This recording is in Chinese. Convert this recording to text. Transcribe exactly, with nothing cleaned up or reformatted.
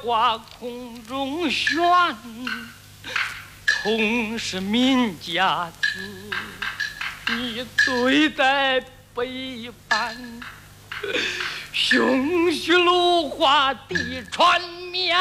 花空中悬，同是民家子，你对待北藩，兄婿芦花地船面。